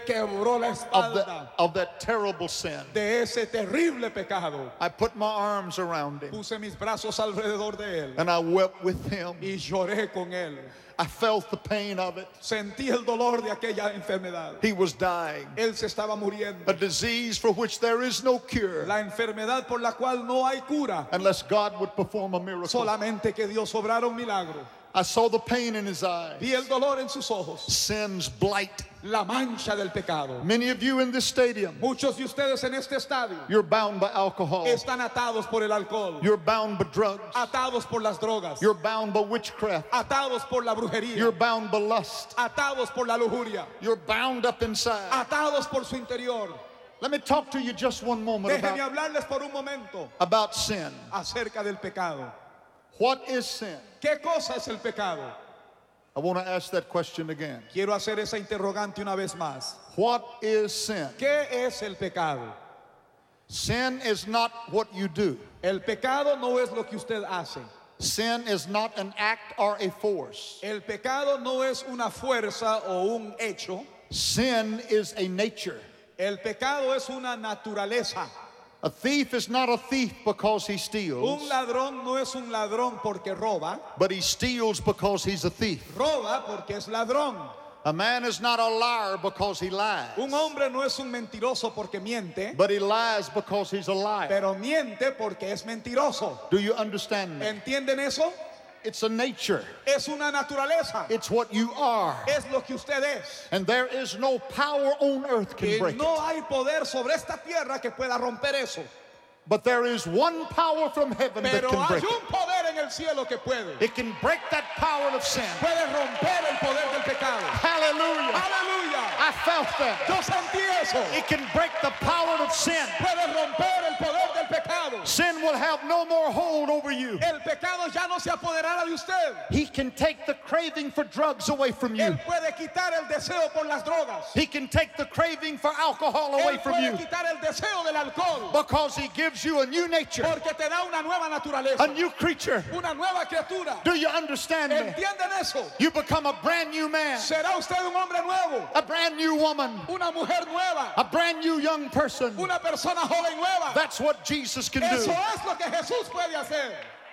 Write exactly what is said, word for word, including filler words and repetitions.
quebró la of, espalda the, of that terrible sin. de ese terrible pecado. I put my arms around him Puse mis brazos alrededor de él and I wept with him. y lloré con él. I felt the pain of it. Sentí el dolor de aquella enfermedad. He was dying. Él se estaba muriendo. A disease for which there is no cure La enfermedad por la cual no hay cura. unless God would perform a miracle. Solamente que Dios obrara un milagro. I saw the pain in his eyes. Vi el dolor en sus ojos. Sin's blight. La mancha del pecado. Many of you in this stadium, Muchos de ustedes en este estadio you're bound by alcohol. están atados por el alcohol. You're bound by drugs. Atados por las drogas. You're bound by witchcraft. Atados por la brujería. You're bound by lust. Atados por la lujuria. You're bound up inside. Atados por su interior. Let me talk to you just one moment Déjenme about, hablarles por un momento about sin. acerca del pecado. What is sin? ¿Qué cosa es el pecado? I want to ask that question again. Quiero hacer esa interrogante una vez más. What is sin? ¿Qué es el pecado? Sin is not what you do. El pecado no es lo que usted hace. Sin is not an act or a force. El pecado no es una fuerza o un hecho. Sin is a nature. El pecado es una naturaleza. A thief is not a thief because he steals, Un ladrón no es un ladrón porque roba. but he steals because he's a thief. Roba porque es ladrón. A man is not a liar because he lies, Un hombre no es un mentiroso porque miente, but he lies because he's a liar. pero miente porque es mentiroso. Do you understand me? ¿Entienden eso? It's a nature. Es una naturaleza. It's what you are. Es lo que usted es. And there is no power on earth can Y break no it. hay poder sobre esta tierra que pueda romper eso. But there is one power from heaven that Pero can hay break it. un poder en el cielo que puede. It can break that power of sin. Puede romper el poder del pecado. Hallelujah. Aleluya. I felt that. Yo sentí eso. It can break the power of sin. Puede romper el poder del pecado. Sin will have no more hold over you. El pecado ya no se apoderará de usted. He can take the craving for drugs away from you. Él puede quitar el deseo por las drogas. He can take the craving for alcohol away Él from puede you quitar el deseo del alcohol. because he gives you a new nature, Porque te da una nueva a naturaleza. new creature. Una nueva criatura. Do you understand me? ¿Entienden eso? You become a brand new man, Será usted un hombre nuevo. a brand new woman, Una mujer nueva. a brand new young person. Una persona joven nueva. That's what Jesus can Eso do. es lo que Jesús puede hacer.